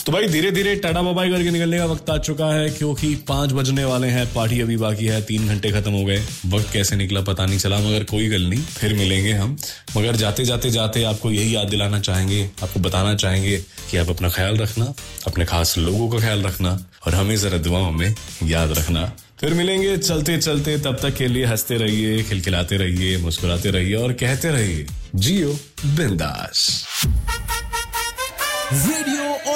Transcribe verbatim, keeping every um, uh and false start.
तो भाई धीरे धीरे टाटा बाय करके निकलने का वक्त आ चुका है, क्योंकि पांच बजने वाले हैं, पार्टी अभी बाकी है, तीन घंटे खत्म हो गए, वक्त कैसे निकला पता नहीं चला, मगर कोई गल नहीं, फिर मिलेंगे हम। मगर जाते जाते जाते आपको यही याद दिलाना चाहेंगे, आपको बताना चाहेंगे कि आप अपना ख्याल रखना, अपने खास लोगों का ख्याल रखना और हमें जरा दुआओं में याद रखना। फिर मिलेंगे चलते चलते, तब तक के लिए हंसते रहिए, खिलखिलाते रहिए, मुस्कुराते रहिए और कहते रहिए जियो बिंदास। रेडियो